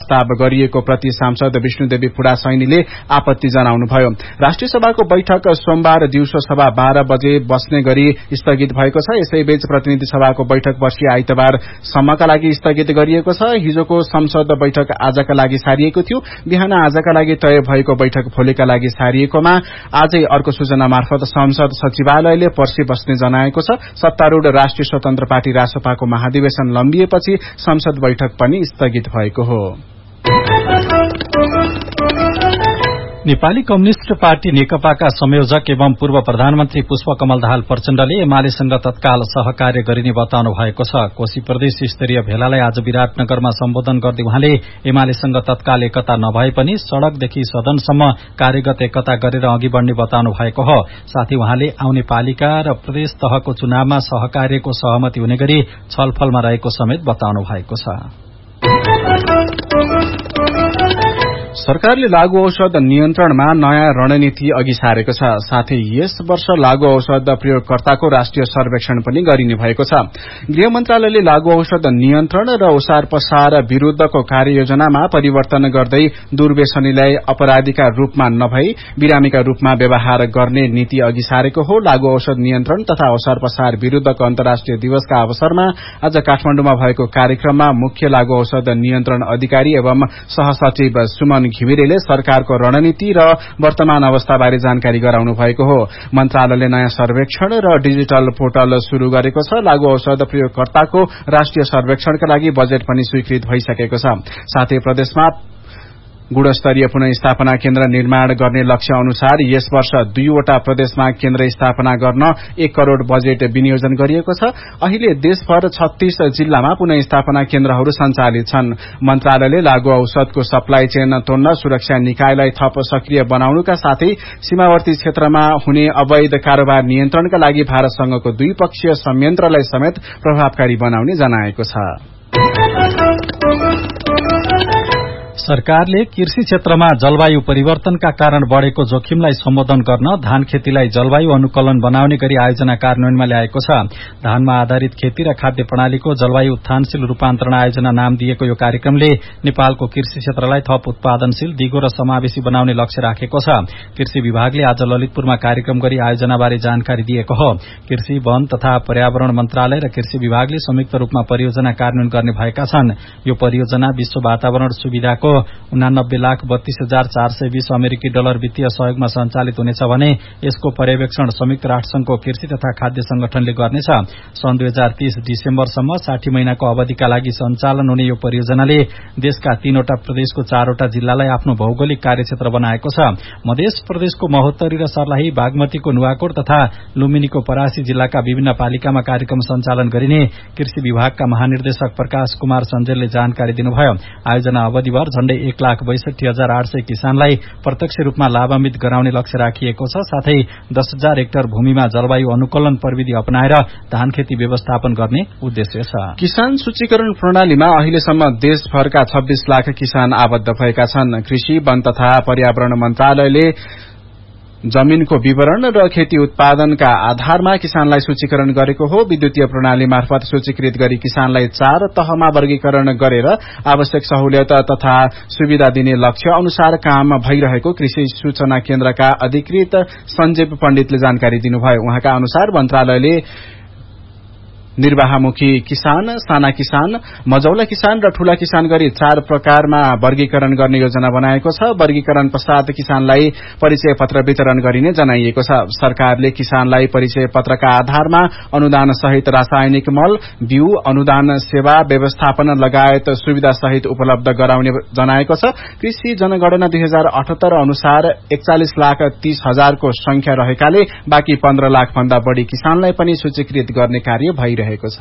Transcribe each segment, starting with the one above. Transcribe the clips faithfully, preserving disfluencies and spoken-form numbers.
प्रस्ताव गरिएको प्रति सांसद विष्णुदेवी फुडा सैनीले आपत्ति जनाउनुभयो। राष्ट्रिय सभाको बैठक सोमबार दिउँसो सभा बाह्र बजे बस्ने गरी स्थगित भएको छ। यसैबीच प्रतिनिधि सभाको बैठक पर्सि आइतबार सम्मका लागि स्थगित गरिएको छ। हिजोको संसद बैठक आजका लागि सारिएको थियो। बिहान आजका लागि तय भएको बैठक भोलिका लागि सारिएकोमा आजै अर्को सूचना मार्फत संसद सचिवालयले पर्सि बस्ने जनाएको छ। सत्तारूढ़ राष्ट्रिय स्वतन्त्र पार्टी रासपाको महाधिवेशन लम्बिएपछि संसद बैठक पनि स्थगित भएको हो। नेपाली कम्युनिष्ट पार्टी नेकपाका संयोजक एवं पूर्व प्रधानमन्त्री पुष्पकमल दाहाल प्रचण्डले एमालेसँग तत्काल सहकार्य गरिने बताउनु भएको छ। कोशी प्रदेश स्तरीय भेलालाई आज विराटनगरमा सम्बोधन गर्दै उहाँले एमालेसँग तत्काल एकता नभए पनि सड़कदेखि सदनसम्म कार्यगत एकता गरेर अघि बढ़ने बताउनु भएको हो। साथै उहाँले आउने पालिका र प्रदेश तहको चुनावमा सहकार्यको सहमति हुने गरी छलफलमा रहेको समेत बताउनु भएको छ। सरकारले लागू औषध नियन्त्रणमा नयाँ रणनीति अघि सारेको छ। साथै यस वर्ष लागू औषध प्रयोगकर्ताको राष्ट्रिय सर्वेक्षण पनि गरिने भएको छ। गृह मन्त्रालयले लागू औषध नियन्त्रण र ओसार पसार विरूद्धको कार्ययोजनामा परिवर्तन गर्दै दुर्व्यसनीलाई अपराधीका रूपमा नभई बिरामीका रूपमा व्यवहार गर्ने नीति अघि सारेको हो। लागू औषध नियन्त्रण तथा ओसार पसार विरूद्धको अन्तर्राष्ट्रिय दिवसका अवसरमा आज काठमाण्डुमा भएको कार्यक्रममा मुख्य लागू औषध नियन्त्रण अधिकारी एवं सहसचिव सुमन घिमिरेले सरकारको रणनीति र वर्तमान अवस्थाबारे जानकारी गराउनु भएको हो। मन्त्रालयले नयाँ सर्वेक्षण र डिजिटल पोर्टल शुरू गरेको छ। लागू औषध प्रयोगकर्ताको राष्ट्रिय सर्वेक्षणका लागि बजेट पनि स्वीकृत भइसकेको छ। साथै प्रदेशमा गुणस्तरीय पुनः केन्द्र निर्माण गर्ने लक्ष्य अनुसार यस वर्ष दुईवटा प्रदेशमा केन्द्र स्थापना गर्न एक करोड़ बजेट विनियोजन गरिएको छ। अहिले देशभर छत्तीस जिल्लामा पुनः स्थापना केन्द्रहरू सञ्चालित छन्। मन्त्रालयले लागू औषधको सप्लाई चेन तोड्न सुरक्षा निकायलाई थप सक्रिय बनाउनुका साथै सीमावर्ती क्षेत्रमा हुने अवैध कारोबार नियन्त्रणका लागि भारतसँगको द्विपक्षीय संयन्त्रलाई समेत प्रभावकारी बनाउने जनाएको छ। सरकारले कृषि क्षेत्रमा जलवायु परिवर्तनका कारण बढ़ेको जोखिमलाई सम्बोधन गर्न धान खेतीलाई जलवायु अनुकूलन बनाउने गरी आयोजना कार्यान्वयनमा ल्याएको छ। धानमा आधारित खेती र खाद्य प्रणालीको जलवायु उत्थानशील रूपान्तरण आयोजना नाम दिएको यो कार्यक्रमले नेपालको कृषि क्षेत्रलाई थप उत्पादनशील दिगो र समावेशी बनाउने लक्ष्य राखेको छ। कृषि विभागले आज ललितपुरमा कार्यक्रम गरी आयोजनाबारे जानकारी दिएको हो। कृषि वन तथा पर्यावरण मन्त्रालय र कृषि विभागले संयुक्त रूपमा परियोजना कार्यान्वयन गर्ने भएका छन्। यो परियोजना विश्व वातावरण सुविधाको उनानब्बे लाख बत्तीस हजार चार सय बीस अमेरिकी डलर वित्तीय सहयोगमा सञ्चालित हुनेछ भने यसको पर्यवेक्षण संयुक्त राष्ट्रसंघको कृषि तथा खाद्य संगठनले गर्नेछ। सन् दुई हजार तीस डिसेम्बरसम्म साठी महिनाको अवधिका लागि सञ्चालन हुने यो परियोजनाले देशका तीनवटा प्रदेशको चारवटा जिल्लालाई आफ्नो भौगोलिक कार्यक्षेत्र बनाएको छ। मध्य प्रदेशको महोत्तरी र सर्लाही, बागमतीको नुवाकोट तथा लुम्बिनीको परासी जिल्लाका विभिन्न पालिकामा कार्यक्रम सञ्चालन गरिने कृषि विभागका महानिर्देशक प्रकाश कुमार सञ्जेलले जानकारी दिनुभयो। आयोजना अवधिभर झण्डै एक लाख बैसठी हजार आठ सय किसानलाई प्रत्यक्ष रूपमा लाभान्वित गराउने लक्ष्य राखिएको छ। साथै दस हजार हेक्टर भूमिमा जलवायु अनुकूलन प्रविधि अपनाएर धान खेती व्यवस्थापन गर्ने उद्देश्य छ। किसान सूचीकरण प्रणालीमा अहिलेसम्म देशभरका छब्बीस लाख किसान आबद्ध भएका छन्। कृषि, वन तथा पर्यावरण मन्त्रालयले जमीनको विवरण र खेती उत्पादनका आधारमा किसानलाई सूचीकरण गरेको हो। विद्युतीय प्रणाली मार्फत सूचीकृत गरी किसानलाई चार तहमा वर्गीकरण गरेर आवश्यक सहुलियत तथा सुविधा दिने लक्ष्य अनुसार काम भइरहेको कृषि सूचना केन्द्रका अधिकृत सञ्जीव पण्डितले जानकारी दिनुभयो। उहाँका अनुसार मन्त्रालयले निर्वाहमुखी किसान, साना किसान, मझौला किसान र ठूला किसान गरी चार प्रकारमा वर्गीकरण गर्ने योजना बनाएको छ। वर्गीकरण पश्चात किसानलाई परिचय पत्र वितरण गरिने जनाइएको छ। सरकारले किसानलाई परिचय पत्रका आधारमा अनुदान सहित रासायनिक मल, बिउ, अनुदान सेवा व्यवस्थापन लगायत सुविधा सहित उपलब्ध गराउने जनाएको छ। कृषि जनगणना दुई हजार अठहत्तर अनुसार एकचालिस लाख तीस हजारको संख्या रहेकाले बाँकी पन्ध्र लाख भन्दा बढ़ी किसानलाई पनि सूचीकृत गर्ने कार्य भइरहेको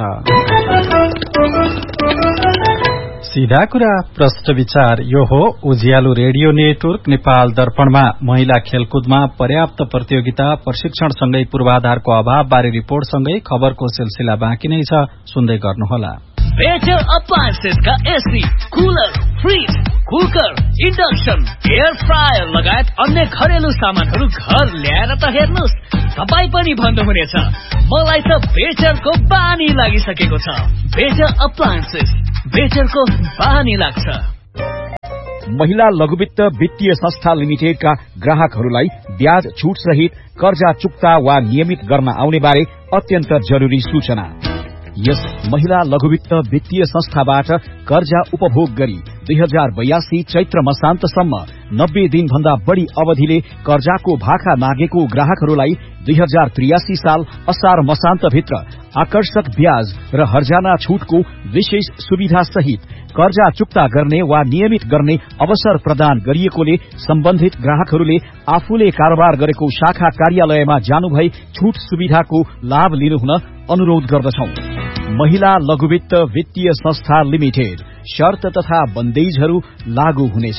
सीधा कुरा प्रश्न विचार यो हो उज्यालो रेडियो नेटवर्क नेपाल दर्पणमा महिला खेलकुदमा पर्याप्त प्रतियोगिता प्रशिक्षणसँगै पूर्वाधारको अभाव बारे रिपोर्टसँगै खबरको सिलसिला बाँकी नै छ, सुन्दै गर्नुहोला। बेटर अप्लायन्सेस का AC, cooler, fridge, cooker, induction, air fryer लगायत अन्य घरेलु सामानहरू घर ल्याएर त हेर्नुस्, तपाई पनि भन्नुहुनेछ मलाई त बेटरको बानी लागिसकेको छ। बेटर अप्लायन्सेस, बेटरको बानी लाग्छ। महिला लघुवित्त वित्तीय संस्था लिमिटेडका ग्राहकहरूलाई ब्याज छूट सहित कर्जा चुक्ता वा नियमित गर्न आउने बारे अत्यन्त जरूरी सूचना। यस महिला लघुवित्त वित्तीय संस्थाबाट कर्जा उपभोग गरी दुई हजार बयासी चैत्र मसान्तसम्म नब्बे दिन भन्दा बढ़ी अवधिले कर्जाको भाका मागेको ग्राहकहरूलाई दुई हजार त्रियासी साल असार मसान्तभित्र आकर्षक ब्याज र हर्जाना छूटको विशेष सुविधा सहित कर्जा चुक्ता गर्ने वा नियमित गर्ने अवसर प्रदान गरिएकोले सम्बन्धित ग्राहकहरूले आफूले कारोबार गरेको शाखा कार्यालयमा जानुभई छूट सुविधाको लाभ लिनुहुन अनुरोध गर्दछौं। महिला लघुवित्त वित्तीय संस्था लिमिटेड, शर्त तथा बन्देजहरू लागू हुनेछ।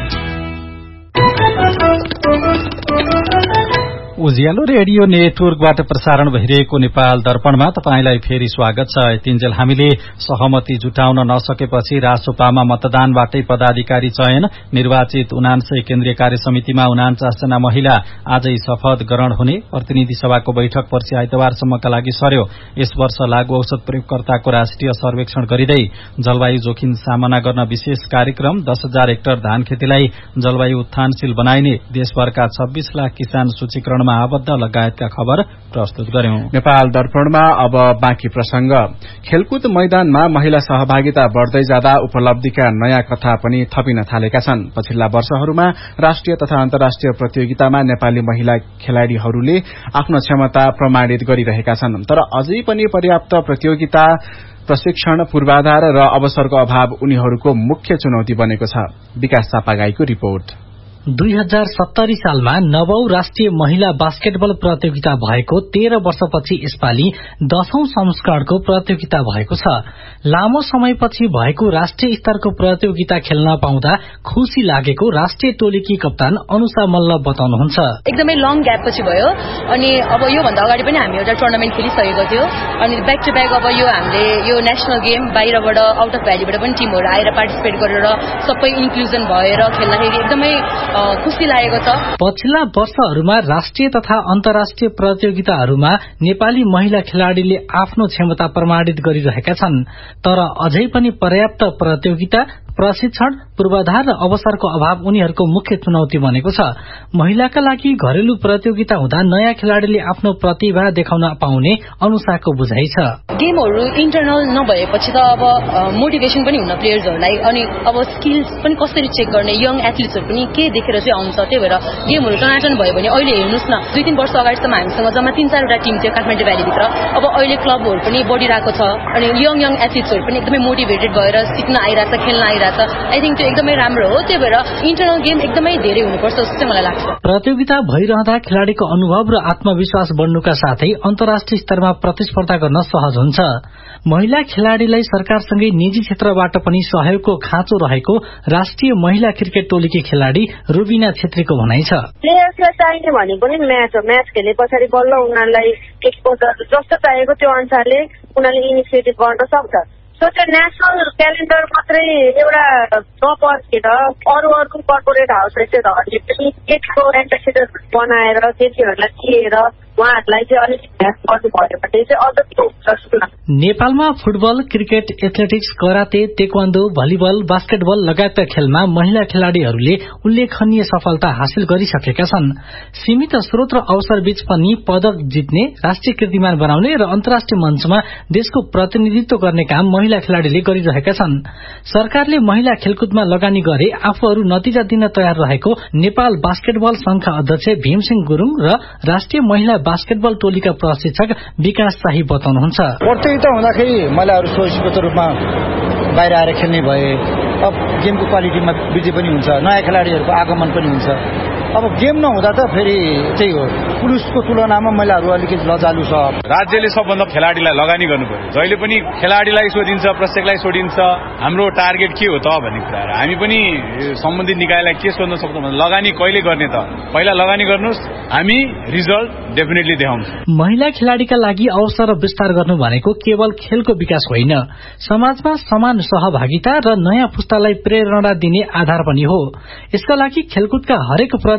उज्यालो रेडियो नेटवर्कबाट प्रसारण भइरहेको नेपाल दर्पणमा तपाईंलाई फेरि स्वागत छ। यतिन्जेल हामीले सहमति जुटाउन नसकेपछि रासोपामा मतदानबाटै पदाधिकारी चयन, निर्वाचित उनान्सय केन्द्रीय कार्य समितिमा उनान्चास जना महिला आजै शपथ ग्रहण हुने, प्रतिनिधि सभाको बैठक पर्सि आइतबारसम्मका लागि सर्यो। यस वर्ष लागू औषध प्रयोगकर्ताको राष्ट्रिय सर्वेक्षण गरिँदै जलवायु जोखिम सामना गर्न विशेष कार्यक्रम, दस हजार हेक्टर धान खेतीलाई जलवायु उत्थानशील बनाइने, देशभरका छब्बीस लाख किसान सूचीकरण आबद्ध लगायतका खबर प्रस्तुत गर्यौं। नेपाल दर्पणमा अब बाँकी प्रसंग। खेलकुद मैदानमा महिला सहभागिता बढ़दै जाँदा उपलब्धिका नयाँ कथा पनि थपिन थालेका छन्। पछिल्ला वर्षहरूमा राष्ट्रिय तथा अन्तर्राष्ट्रिय प्रतियोगितामा नेपाली महिला खेलाड़ीहरूले आफ्नो क्षमता प्रमाणित गरिरहेका छन्। तर अझै पनि पर्याप्त प्रतियोगिता, प्रशिक्षण, पूर्वाधार र अवसरको अभाव उनीहरूको मुख्य चुनौती बनेको छ। विकास चापागाईको रिपोर्ट। दुई हजार सत्तरी सालमा नवौं राष्ट्रिय महिला बास्केटबल प्रतियोगिता भएको तेह्र वर्षपछि यसपालि दशौं संस्करणको प्रतियोगिता भएको छ। लामो समयपछि भएको राष्ट्रिय स्तरको प्रतियोगिता खेल्न पाउँदा खुशी लागेको राष्ट्रिय टोलीकी कप्तान अनुषा मल्ल बताउनुहुन्छ। एकदमै लङ ग्याप पछि भयो अनि अब यो भन्दा अगाडि पनि हामी एउटा टुर्नामेन्ट खेलिसकेको थियो अनि ब्याक टु ब्याक अब यो हामीले यो नेशनल गेम बाहिरबाट आउट अफ भ्यालीबाट पनि टिमहरू आएर पार्टिसिपेट गरेर सबै इन्क्लुजन भएर खेल्दाखेरि एकदमै खुशी लागेको छ। पछिल्ला वर्षहरूमा राष्ट्रिय तथा अन्तर्राष्ट्रिय प्रतियोगिताहरूमा नेपाली महिला खेलाड़ीले आफ्नो क्षमता प्रमाणित गरिरहेका छन्। तर अझै पनि पर्याप्त प्रतियोगिता, प्रशिक्षण, पूर्वाधार र अवसरको अभाव उनीहरूको मुख्य चुनौती बनेको छ। महिलाका लागि घरेलु प्रतियोगिता हुँदा नयाँ खेलाड़ीले आफ्नो प्रतिभा देखाउन पाउने अनुसाको बुझाइ छ। गेमहरू इन्टरनल नभएपछि त अब मोटिभेसन पनि हुन प्लेयर्सहरूलाई अनि अब स्किल्स पनि कसरी चेक गर्ने, यङ एथलिट्सहरू पनि के देखेर चाहिँ आउँछ। त्यही भएर गेमहरू टनाटन भयो भने अहिले हेर्नुहोस् न, दुई तीन वर्ष अगाडिसम्म हामीसँग जम्मा तीन चारवटा टिम थियो काठमाडौँ भ्यालीभित्र। अब अहिले क्लबहरू पनि बढिरहेको छ अनि यङ यङ एथलिट्सहरू पनि एकदमै मोटिभेटेड भएर सिक्न आइरहेछ, खेल्न आइरहेछ। आई थिंक त्यो एकदमै राम्रो हो। त्यही भएर इन्टरनल गेम एकदमै धेरै हुनुपर्छ जस्तो चाहिँ मलाई लाग्छ। प्रतियोगिता भइरहँदा खेलाड़ीको अनुभव र आत्मविश्वास बढ्नुका साथै अन्तर्राष्ट्रिय स्तरमा प्रतिस्पर्धा गर्न सहज हुन्छ। महिला खेलाड़ीलाई सरकारसँगै निजी क्षेत्रबाट पनि सहयोगको खाँचो रहेको राष्ट्रिय महिला क्रिकेट टोलीकी खेलाड़ी रुबिना छेत्रीको भनाइ छ। प्लेयर्सलाई चाहिने भनेको नि म्याच हो। म्याच खेले पछाडि बल्ल उनीहरूलाई एक्सपोजर जस्तो चाहिएको त्यो अनुसारले उनीहरूले इनिसिएटिभ गर्न सक्छ। सो त्यो नेसनल क्यालेन्डर मात्रै एउटा नपर्खेर अरू अरू कर्पोरेट हाउसहरूले पनि एकको एम्बेसेडर बनाएर केटीहरूलाई दिएर उहाँहरूलाई चाहिँ अलिक ध्यान गर्नु भयो भने चाहिँ अझ के हुन्छ। नेपालमा football, cricket, athletics, karate, taekwondo, volleyball, basketball लगायतका खेलमा महिला खेलाड़ीहरूले उल्लेखनीय सफलता हासिल गरिसकेका छन्। सीमित स्रोत र अवसर बीच पनि पदक जित्ने, राष्ट्रिय कीर्तिमान बनाउने र अन्तर्राष्ट्रिय मञ्चमा देशको प्रतिनिधित्व गर्ने काम महिला खेलाड़ीले गरिरहेका छन्। सरकारले महिला खेलकुदमा लगानी गरे आफूहरू नतिजा दिन तयार रहेको नेपाल बास्केटबल संघका अध्यक्ष भीमसिंह गुरूङ र राष्ट्रिय महिला बास्केटबल टोलीका प्रशिक्षक विकास शाही बताउनुहुन्छ। प्रतियोगिता हुँदाखेरि महिलाहरू स्वयंस्फूर्त रूपमा बाहिर आएर खेल्ने भए अब गेमको क्वालिटीमा वृद्धि पनि हुन्छ, नयाँ खेलाड़ीहरूको आगमन पनि हुन्छ। अब गेम नहुँदा त फेरि त्यही हो, पुरुषको तुलनामा महिलाहरू अलिकति लजालु छ। राज्यले सबभन्दा खेलाड़ीलाई लगानी गर्नु पर्यो। जहिले पनि खेलाड़ीलाई सोधिन्छ, प्रशिक्षकलाई सोधिन्छ हाम्रो टार्गेट के हो त भन्ने कुराहरू हामी पनि सम्बन्धित निकायलाई के सोध्न सक्छौँ भने लगानी कहिले गर्ने त, पहिला लगानी गर्नुहोस्, हामी रिजल्ट डेफिनेटली देखाउँछौँ। महिला खेलाड़ीका लागि अवसर विस्तार गर्नु भनेको केवल खेलको विकास होइन, समाजमा समान सहभागिता र नयाँ पुस्तालाई प्रेरणा दिने आधार पनि हो। यसका लागि खेलकुदका हरेक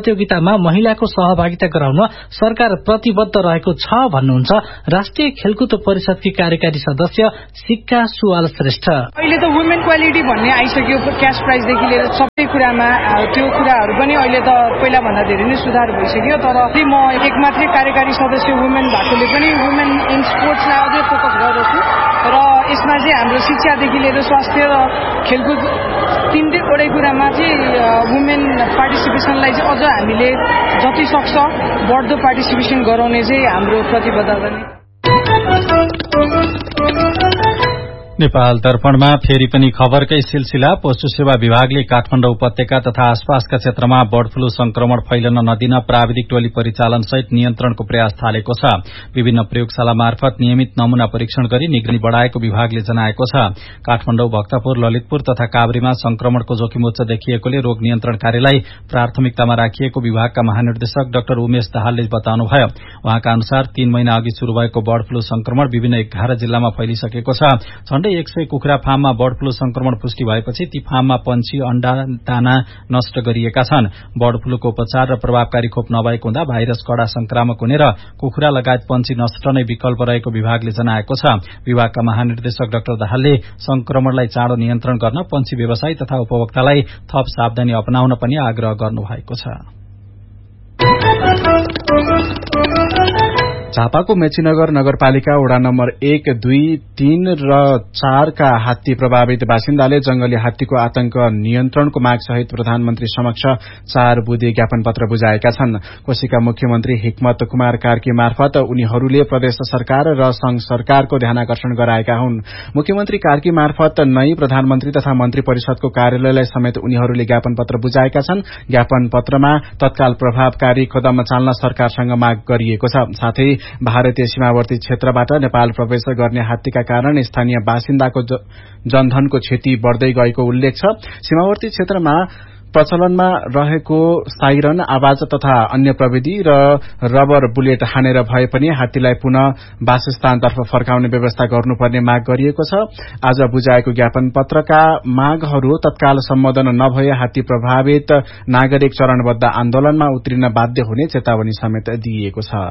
प्रतियोगितामा महिलाको सहभागिता गराउन सरकार प्रतिबद्ध रहेको छ भन्नुहुन्छ राष्ट्रिय खेलकुद परिषदकी कार्यकारी सदस्य सिक्का सुवाल श्रेष्ठ। अहिले त वुमेन क्वालिटी भन्ने आइसक्यो, क्याश प्राइजदेखि लिएर सबै कुरामा त्यो कुराहरू पनि अहिले त पहिला भन्दा धेरै नै सुधार भइसक्यो। तर म एक मात्रै कार्यकारी सदस्य वुमेन भएकोले पनि वुमेन इन स्पोर्ट्सलाई अझै फोकस गर्दछु र यसमा चाहिँ हाम्रो शिक्षादेखि लिएर स्वास्थ्य र खेलकुद तीनवटै कुरामा चाहिँ वुमेन पार्टिसिपेसनलाई चाहिँ अझ हामीले जति सक्छ बढ्दो पार्टिसिपेसन गराउने चाहिँ हाम्रो प्रतिबद्धता नै। नेपाल दर्पणमा फेरि पनि खबरकै सिलसिला। पशु सेवा विभागले काठमाडौँ उपत्यका तथा आसपासका क्षेत्रमा बर्ड फ्लू संक्रमण फैलन नदिन प्राविधिक टोली परिचालन सहित नियन्त्रणको प्रयास थालेको छ। विभिन्न प्रयोगशाला मार्फत नियमित नमूना परीक्षण गरी निगरानी बढ़ाएको विभागले जनाएको छ। काठमाडौँ, भक्तपुर, ललितपुर तथा काभ्रेमा संक्रमणको जोखिम उच्च देखिएकोले रोग नियन्त्रण कार्यलाई प्राथमिकतामा राखिएको विभागका महानिर्देशक डाक्टर उमेश दाहालले बताउनुभयो। उहाँका अनुसार तीन महिना अघि शुरू भएको बर्ड फ्लू संक्रमण विभिन्न एघार जिल्लामा फैलिसकेको छ। झण्डै एक सय कुखुरा फार्ममा बर्ड फ्लू संक्रमण पुष्टि भएपछि ती फार्ममा पंक्षी, अण्डा, दाना नष्ट गरिएका छन्। बर्ड फ्लूको उपचार र प्रभावकारी खोप नभएको हुँदा भाइरस कडा संक्रामक हुने र कुखुरा लगायत पंक्षी नष्ट नै विकल्प रहेको विभागले जनाएको छ। विभागका महानिर्देशक डाक्टर दाहालले संक्रमणलाई चाँडो नियन्त्रण गर्न पंक्षी व्यवसायी तथा उपभोक्तालाई थप सावधानी अपनाउन पनि आग्रह गर्नुभएको छ। झापाको मेचीनगर नगरपालिका वडा नम्बर एक, दुई, तीन र चारका हात्ती प्रभावित बासिन्दाले जंगली हात्तीको आतंक नियन्त्रणको माग सहित प्रधानमन्त्री समक्ष चार बुँदे ज्ञापन पत्र बुझाएका छन्। कोशीका मुख्यमन्त्री हिक्मत कुमार कार्की मार्फत उनीहरूले प्रदेश सरकार र संघ सरकारको ध्यानाकर्षण गराएका हुन्। मुख्यमन्त्री कार्की मार्फत नै प्रधानमन्त्री तथा मन्त्री परिषदको कार्यालयलाई समेत उनीहरूले ज्ञापन पत्र बुझाएका छन्। ज्ञापन पत्रमा तत्काल प्रभावकारी कदम चाल्न सरकारसँग माग गरिएको छ। साथै भारतीय सीमावर्ती क्षेत्रबाट नेपाल प्रवेश गर्ने हात्तीका कारण स्थानीय बासिन्दाको जनधनको क्षति बढ़दै गएको उल्लेख छ। सीमावर्ती क्षेत्रमा प्रचलनमा रहेको साइरन आवाज तथा अन्य प्रविधि र रबर बुलेट हानेर भए पनि हात्तीलाई पुनः वासस्थानतर्फ फर्काउने व्यवस्था गर्नुपर्ने माग गरिएको छ। आज बुझाएको ज्ञापन पत्रका मागहरू तत्काल सम्बोधन नभए हात्ती प्रभावित नागरिक चरणबद्ध आन्दोलनमा उत्रिन बाध्य हुने चेतावनी समेत दिइएको छ।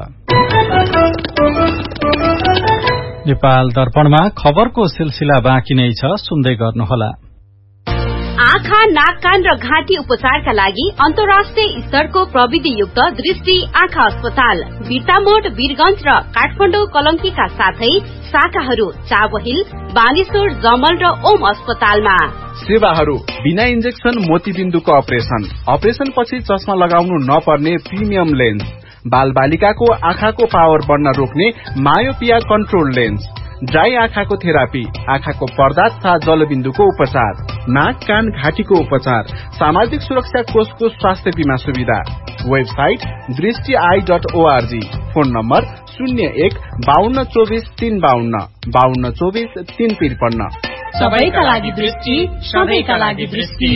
नेपाल दर्पणमा खबरको सिलसिला बाँकी नै छ, सुन्दै गर्नुहोला। आँखा, नाक, कान र घाँटी उपचारका लागि अन्तर्राष्ट्रिय स्तरको प्रविधियुक्त दृष्टि आँखा अस्पताल बिर्तामोड, वीरगंज र काठमाडौँ कलंकीका साथै शाखाहरू चाबहिल, बानेश्वर, जमल र ओम अस्पतालमा। सेवाहरू बिना इन्जेक्सन मोतीबिन्दुको अपरेशन, अपरेशन पछि चस्मा लगाउनु नपर्ने प्रिमियम लेन्स, बाल बालिकाको आँखाको पावर बढ्न रोक्ने मायोपिया कन्ट्रोल लेन्स, ड्राई आँखाको थेरापी, आँखाको पर्दा तथा जलबिन्दुको उपचार, नाक, कान, घाँटीको उपचार, सामाजिक सुरक्षा कोषको स्वास्थ्य बीमा सुविधा। वेबसाइट दृष्टि I dot ORG. Phone number शून्य एक बाहन्न चौबिस तीन बाहन्न बाहन्न चौबिस तीन त्रिपन्न। सबैका लागि दृष्टि, सबैका लागि दृष्टि।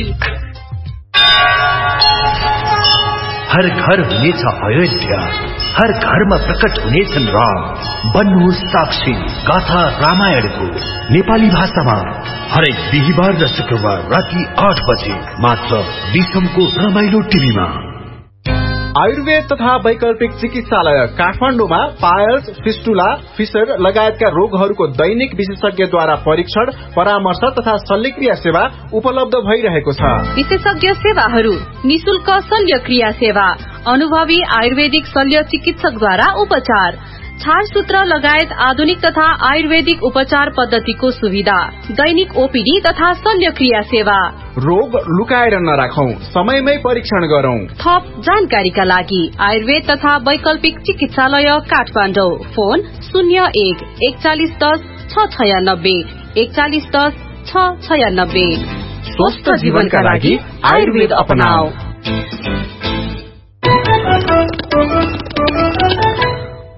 हर घर हुनेछ अयोध्या, हर घरमा प्रकट हुनेछन् राम। बन्नुहोस् साक्षी गाथा रामायणको नेपाली भाषामा हरेक बिहिबार र शुक्रबार राति आठ बजे मात्र दिसमको रमाइलो टिभीमा। आयुर्वेद तथा वैकल्पिक चिकित्सालय काठमाडौँमा पायल्स, फिस्टुला, फिसर लगायतका रोगहरूको दैनिक विशेषज्ञद्वारा परीक्षण, परामर्श तथा शल्यक्रिया सेवा उपलब्ध भइरहेको छ। विशेषज्ञ सेवाहरू निशुल्क शल्यक्रिया सेवा, अनुभवी आयुर्वेदिक शल्य चिकित्सकद्वारा उपचार, छारसूत्र लगायत आधुनिक तथा आयुर्वेदिक उपचार पद्धतिको सुविधा, दैनिक ओपीडी तथा शल्यक्रिया सेवा। रोग लुकाएर नराखौं, समयमै परीक्षण गरौं। थप जानकारीका लागि आयुर्वेद तथा वैकल्पिक चिकित्सालय काठमाडौँ। फोन शून्य एक एकचालिस दस छ छयानब्बे एकचालिस दस छ छयानब्बे। स्वस्थ जीवनका लागि आयुर्वेद अपनाऊ।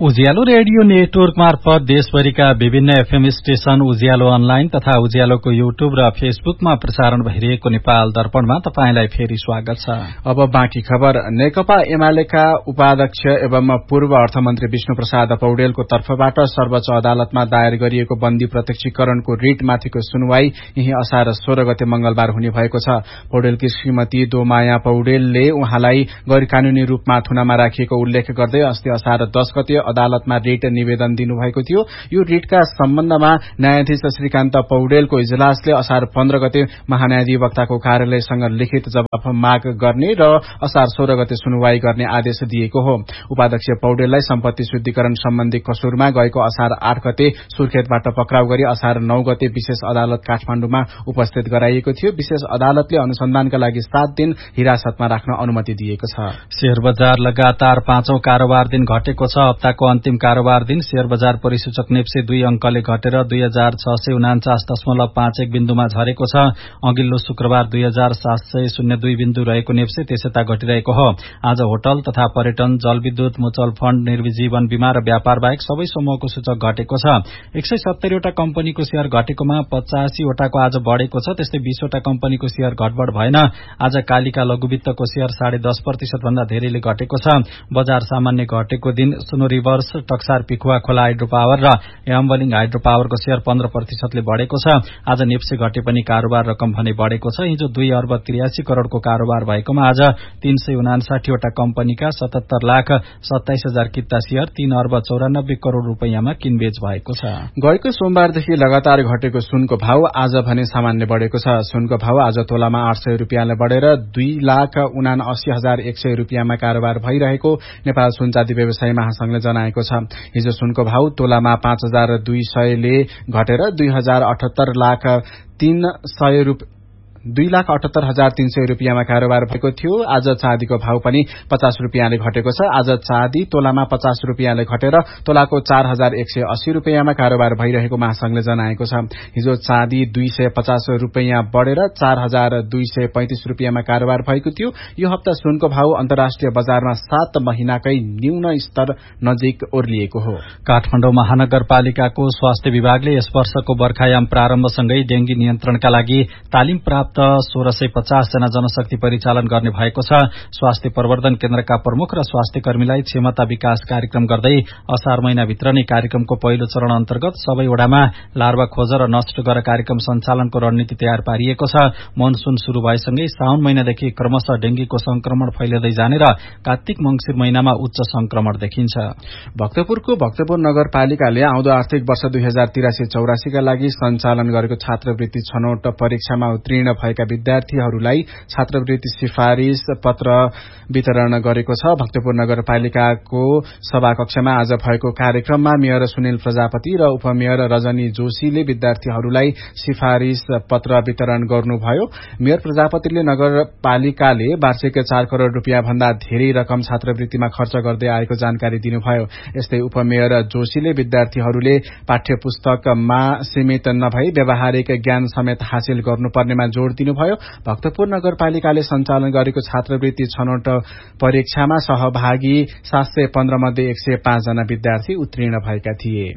उज्यालो रेडियो नेटवर्क मार्फत देशभरिका विभिन्न एफएम स्टेशन, उज्यालो अनलाइन तथा उज्यालोको युट्युब र फेसबुकमा प्रसारण भइरहेको नेपाल दर्पणमा तपाईंलाई फेरि स्वागत छ। अब बाँकी खबर। नेकपा एमालेका उपाध्यक्ष एवं पूर्व अर्थमन्त्री विष्णु प्रसाद पौडेलको तर्फबाट सर्वोच्च अदालतमा दायर गरिएको बन्दी प्रत्यक्षीकरणको रिटमाथिको सुनवाई यही असार सोह्र गते मंगलबार हुने भएको छ। पौडेलकी श्रीमती दोमाया पौडेलले उहाँलाई गैर कानूनी रूपमा थुनामा राखिएको उल्लेख गर्दै अस्ति असार दस गते अदालतमा रिट निवेदन दिनुभएको थियो। यो रिटका सम्बन्धमा न्यायाधीश श्रीकान्त पौडेलको इजलासले असार पन्ध्र गते महान्यायाधिवक्ताको कार्यालयसँग लिखित जवाफ माग गर्ने र असार सोह्र गते सुनवाई गर्ने आदेश दिएको हो। उपाध्यक्ष पौडेललाई सम्पत्ति शुद्धिकरण सम्बन्धी कसुरमा गएको असार आठ गते सुर्खेतबाट पक्राउ गरी असार नौ गते विशेष अदालत काठमाण्डुमा उपस्थित गराइएको थियो। विशेष अदालतले अनुसन्धानका लागि सात दिन हिरासतमा राख्न अनुमति दिएको छ। शेयर बजार लगातार पाँचौं कारोबार दिन घटेको छ। हप्ताको अन्तिम कारोबार दिन शेयर बजार परिसूचक नेप्से दुई अंकले घटेर दुई हजार छ सय उनाचास दशमलव पाँच एक बिन्दुमा झरेको छ। अघिल्लो शुक्रबार दुई हजार सात सय शून्य दुई बिन्दु रहेको नेप्से त्यसैता घटिरहेको हो। आज होटल तथा पर्यटन, जलविद्युत, म्युचुअल फण्ड, निर्जीवन बीमा र व्यापार बाहेक सबै समूहको सूचक घटेको छ। एक सय सत्तरीवटा कम्पनीको शेयर घटेकोमा पचासीवटाको आज बढ़ेको छ। त्यस्तै बीसवटा कम्पनीको शेयर घटबढ़ भएन। आज कालिका लघुवित्तको शेयर साढे दस प्रतिशत भन्दा धेरैले घटेको छ। बजार सामान्य घटेको दिन सुनो रिभर्स, टक्सार पिखुवा खोला हाइड्रो पावर र याम्बलिङ हाइड्रो पावरको शेयर पन्ध्र प्रतिशतले बढ़ेको छ। आज नेप्से घटे पनि कारोबार रकम भने बढ़ेको छ। हिजो दुई अर्ब त्रियासी करोड़को कारोबार भएकोमा आज तीन सय उनासाठीवटा कम्पनीका सतहत्तर लाख सत्ताइस हजार किता शेयर तीन अर्ब चौरानब्बे करोड़ रूपियाँमा किनबेच भएको छ। गएको सोमबारदेखि लगातार घटेको सुनको भाव आज भने सामान्य बढ़ेको छ। सुनको भाव आज तोलामा आठ सय रूपियाँले बढ़ेर दुई लाख उनासी हजार एक सय रूपियाँमा कारोबार भइरहेको नेपाल सुनचाँदी व्यवसायी महासंघले जनाएको छ। हिजो सुनको भाव तोलामा पाँच हजार दुई सयले घटेर दुई हजार अठहत्तर लाख तीन सय रूपियाँ दुई लाख अठहत्तर हजार तीन सय रूपियाँमा कारोबार भएको थियो। आज चाँदीको भाव पनि पचास रूपियाँले घटेको छ। आज चाँदी तोलामा पचास रूपियाँले घटेर तोलाको चार हजार एक सय अस्सी रूपियाँमा कारोबार भइरहेको महासंघले जनाएको छ। हिजो चाँदी दुई सय पचास रूपियाँ बढ़ेर चार हजार दुई सय पैंतिस रूपियाँमा कारोबार भएको थियो। यो हप्ता सुनको भाव अन्तर्राष्ट्रिय बजारमा सात महिनाकै न्यून स्तर नजिक ओर्लिएको हो। काठमाडौँ महानगरपालिकाको स्वास्थ्य विभागले यस वर्षको बर्खायाम प्रारम्भसँगै डेंगी नियन्त्रणका लागि तालिम प्राप्त सोह्र सय पचास जना जनशक्ति परिचालन गर्ने भएको छ। स्वास्थ्य प्रवर्धन केन्द्रका प्रमुख र स्वास्थ्य कर्मीलाई क्षमता विकास कार्यक्रम गर्दै असार महिनाभित्र नै कार्यक्रमको पहिलो चरण अन्तर्गत सबै वडामा लार्वा खोज र नष्ट गर कार्यक्रम सञ्चालनको रणनीति तयार पारिएको छ। मनसून शुरू भएसँगै साउन महिनादेखि क्रमशः डेंगीको संक्रमण फैलिँदै जाने र कार्तिक मंगिर महिनामा उच्च संक्रमण देखिन्छ। भक्तपुरको भक्तपुर नगरपालिकाले आउँदो आर्थिक वर्ष दुई हजार तिरासी चौरासीका लागि सञ्चालन गरेको छात्रवृत्ति छनौट परीक्षामा उत्तीर्ण भएका विद्यार्थीहरूलाई छात्रवृत्ति सिफारिश पत्र वितरण गरेको छ। भक्तपुर नगरपालिकाको सभाकक्षमा आज भएको कार्यक्रममा मेयर सुनिल प्रजापति र उपमेयर रजनी जोशीले विद्यार्थीहरूलाई सिफारिश पत्र वितरण गर्नुभयो। मेयर प्रजापतिले नगरपालिकाले वार्षिक चार करोड़ रूपियाँ भन्दा धेरै रकम छात्रवृत्तिमा खर्च गर्दै आएको जानकारी दिनुभयो। यस्तै उपमेयर जोशीले विद्यार्थीहरूले पाठ्य पुस्तकमा सीमित नभई व्यावहारिक ज्ञान समेत हासिल गर्नुपर्नेमा जोड़ दिनुभयो। भक्तपुर नगरपालिकाले सञ्चालन गरेको छात्रवृत्ति छनौट परीक्षामा सहभागी सात सय पन्ध्र मध्ये एक सय पाँच जना विद्यार्थी उत्तीर्ण भएका थिए।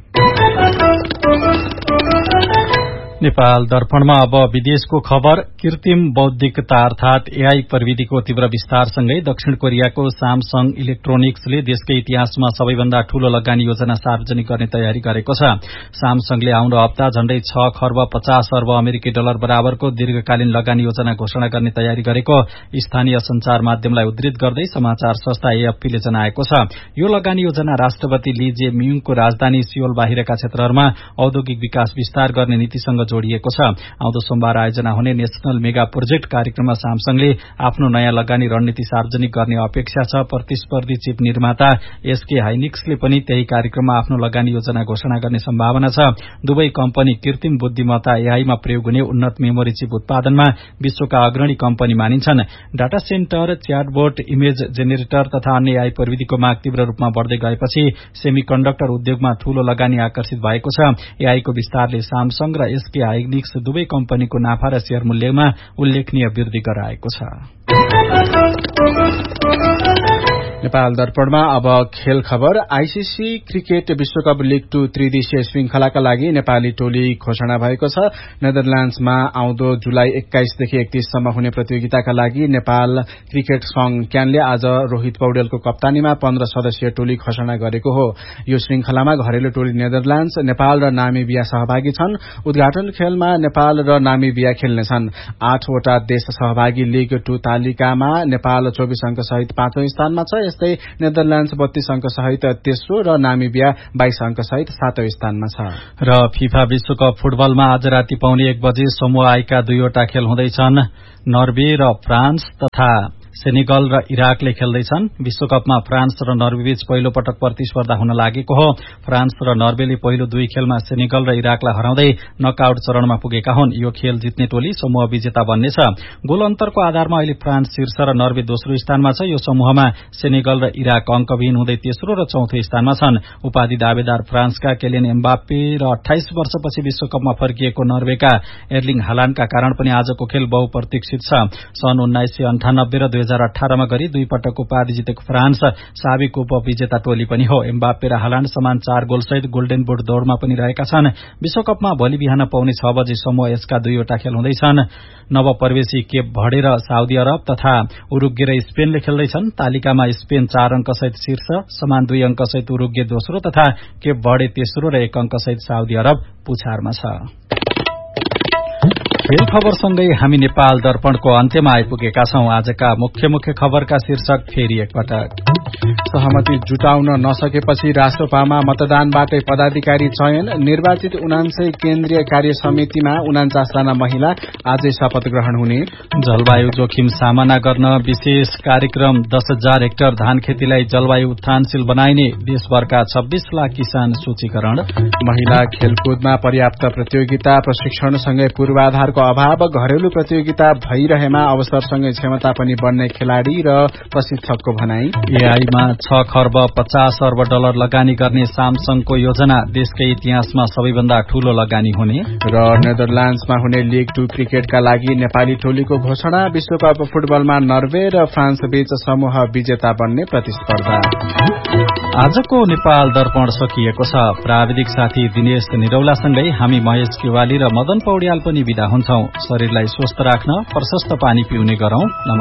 नेपाल दर्पणमा अब विदेशको खबर। कृत्रिम बौद्धिकता अर्थात एआई प्रविधिको तीव्र विस्तारसँगै दक्षिण कोरियाको सामसङ इलेक्ट्रोनिक्सले देशकै इतिहासमा सबैभन्दा ठूलो लगानी योजना सार्वजनिक गर्ने तयारी गरेको छ। सामसङले आउँदो हप्ता झण्डै छ खर्ब पचास अर्ब अमेरिकी डलर बराबरको दीर्घकालीन लगानी योजना घोषणा गर्ने तयारी गरेको स्थानीय संचार माध्यमलाई उद्धृत गर्दै समाचार संस्था एएफपीले जनाएको छ। यो लगानी योजना राष्ट्रपति ली जे म्युङको राजधानी सियोल बाहिरका क्षेत्रहरूमा औद्योगिक विकास विस्तार गर्ने नीतिसँग जोडिएको छ। आउँदो सोमबार आयोजना हुने नेशनल मेगा प्रोजेक्ट कार्यक्रममा सामसङले आफ्नो नयाँ लगानी रणनीति सार्वजनिक गर्ने अपेक्षा छ। प्रतिस्पर्धी चिप निर्माता एसके हाइनिक्सले पनि त्यही कार्यक्रममा आफ्नो लगानी योजना घोषणा गर्ने सम्भावना छ। दुवै कम्पनी कृत्रिम बुद्धिमत्ता एआईमा प्रयोग हुने उन्नत मेमोरी चिप उत्पादनमा विश्वका अग्रणी कम्पनी मानिन्छन्। डाटा सेन्टर, च्याटबोट, इमेज जेनेरेटर तथा अन्य एआई प्रविधिको माग तीव्र रूपमा बढ़दै गएपछि सेमिकन्डक्टर उद्योगमा ठूलो लगानी आकर्षित भएको छ। एआईको विस्तारले सामसङ र एसके हाइनिक्स दुवै कम्पनीको नाफा र शेयर मूल्यमा उल्लेखनीय वृद्धि गराएको छ। नेपाल दर्पणमा अब खेल खबर। आईसीसी क्रिकेट विश्वकप लीग टू त्रिदिशीय श्रृंखलाका लागि नेपाली टोली घोषणा भएको छ। नेदरल्याण्ड्समा आउँदो जुलाई एक्काइसदेखि एकतीससम्म हुने प्रतियोगिताका लागि नेपाल क्रिकेट संघ क्यानले आज रोहित पौडेलको कप्तानीमा पन्ध्र सदस्यीय टोली घोषणा गरेको हो। यो श्रृंखलामा घरेलु टोली नेदरल्याण्ड्स, नेपाल र नामिबिया सहभागी छन्। उद्घाटन खेलमा नेपाल र नामिबिया खेल्नेछन्। आठवटा देश सहभागी लीग टू तालिकामा नेपाल चौबिस अंक सहित पाँचौं स्थानमा छ। यस्तै नेदरल्याण्ड्स बत्तीस अंक सहित तेस्रो र नामिबिया बाइस अंक सहित सातौं स्थानमा छ। र फिफा विश्वकप फुटबलमा आज राति पाउने एक बजे समूह आईका दुईवटा खेल हुँदैछन्। नर्वे र फ्रान्स तथा सेनेगल र इराकले खेल्दैछन्। विश्वकपमा फ्रान्स र नर्वे बीच पहिलो पटक प्रतिस्पर्धा हुन लागेको हो। फ्रान्स र नर्वेले पहिलो दुई खेलमा सेनेगल र इराकलाई हराउँदै नकआउट चरणमा पुगेका हुन्। यो खेल जित्ने टोली समूह विजेता बन्नेछ। गोल अन्तरको आधारमा अहिले फ्रान्स शीर्ष र नर्वे दोस्रो स्थानमा छ। यो समूहमा सेनेगल र इराक अंकविहीन हुँदै तेस्रो र चौथो स्थानमा छन्। उपाधि दावेदार फ्रान्सका केलियन एम्बाप्पे र अठाइस वर्षपछि विश्वकपमा फर्किएको नर्वेका एर्लिङ हालान्डका कारण पनि आजको खेल बहुप्रतीक्षित छ। सन् उन्नाइस सय अन्ठानब्बे र दुई हजार अठारमा गरी दुई पटक उपाधि जितेको फ्रान्स साबिक उपविजेता टोली पनि हो। एम्बाप्पे र हालान्ड समान चार गोलसहित गोल्डन बुट दौड़मा पनि रहेका छन्। विश्वकपमा भोलि बिहान पाउने छ बजे समूह यसका दुईवटा खेल हुँदैछन्। नवप्रवेशी केप भर्डे र साउदी अरब तथा उरुग्वे र स्पेनले खेल्दैछन्। तालिकामा स्पेन चार अंक सहित शीर्ष, समान दुई अंक सहित उरुग्वे दोस्रो तथा केप भर्डे तेस्रो र एक अंक सहित साउदी अरब पुछारमा छ। खेल खबरसँगै हामी नेपाल दर्पणको अन्त्यमा आइपुगेका छौं। आजका मुख्य मुख्य खबरका शीर्षक फेरि एकपटक। सहमति जुटाउन नसकेपछि राष्ट्रपामा मतदानबाटै पदाधिकारी चयन। निर्वाचित उनान्सय केन्द्रीय कार्य समितिमा उनान्चास जना महिला आजै शपथ ग्रहण हुने। जलवायु जोखिम सामना गर्न विशेष कार्यक्रम दस हजार हेक्टर धान खेतीलाई जलवायु उत्थानशील बनाइने देशभरका छब्बीस लाख किसान सूचीकरण। महिला खेलकुदमा पर्याप्त प्रतियोगिता प्रशिक्षणसँगै पूर्वाधारको अभाव। घरेलु प्रतियोगिता भइरहेमा अवसरसँगै क्षमता पनि बढ्ने खेलाड़ी र प्रशिक्षकको भनाई। एआईमा छ खर्ब पचास अर्ब डलर लगानी गर्ने सामसङको योजना देशकै इतिहासमा सबैभन्दा ठूलो लगानी हुने। र नेदरल्याण्ड्समा हुने लीग टू क्रिकेटका लागि नेपाली टोलीको घोषणा। विश्वकप फुटबलमा नर्वे र फ्रान्स बीच समूह विजेता बन्ने प्रतिस्पर्धा। आजको नेपाल दर्पण सकिएको छ। प्राविधिक साथी दिनेश निरौलासँगै हामी महेश केवाली र मदन पौड्याल पनि विदा हुन्छौं। शरीरलाई स्वस्थ राख्न प्रशस्त पानी पिउने गरौं।